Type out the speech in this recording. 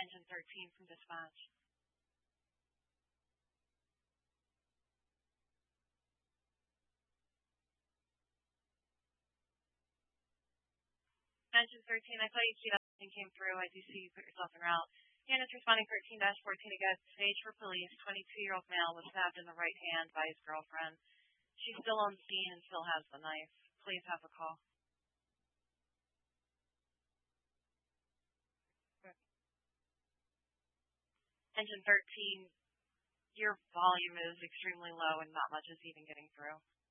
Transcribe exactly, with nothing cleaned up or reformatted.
Engine thirteen from dispatch. Engine thirteen, I saw you queued up and came through. I do see you put yourself en route. Units responding thirteen dash fourteen against stage for police. twenty-two-year-old male was stabbed in the right hand by his girlfriend. She's still on scene and still has the knife. Please have a call. Engine thirteen, your volume is extremely low and not much is even getting through.